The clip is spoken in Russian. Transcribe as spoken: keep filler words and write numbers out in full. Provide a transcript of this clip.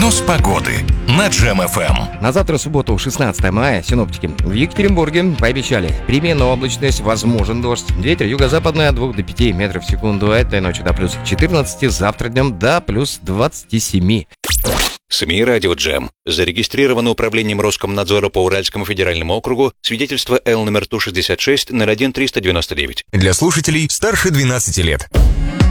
Прогноз погоды на Джем эф эм. На завтра, субботу, шестнадцатое мая, синоптики в Екатеринбурге пообещали переменную облачность, возможен дождь. Ветер юго-западный от двух до пяти метров в секунду. Этой ночью до плюс четырнадцати, завтра днем до плюс двадцати семи. СМИ «Радио Джем». Зарегистрировано управлением Роскомнадзора по Уральскому федеральному округу свидетельство Л номер Ту шестьдесят шесть ноль один триста девяносто девять. Для слушателей старше двенадцати лет.